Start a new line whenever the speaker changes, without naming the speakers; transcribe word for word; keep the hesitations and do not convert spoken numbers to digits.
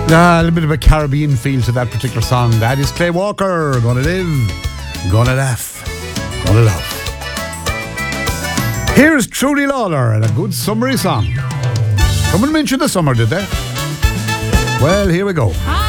Yeah, a little bit of a Caribbean feel to that particular song. That is Clay Walker. Gonna live, gonna laugh, gonna love. Here's Trudy Lawler and a good summery song. Someone mentioned the summer, did they? Well, here we go.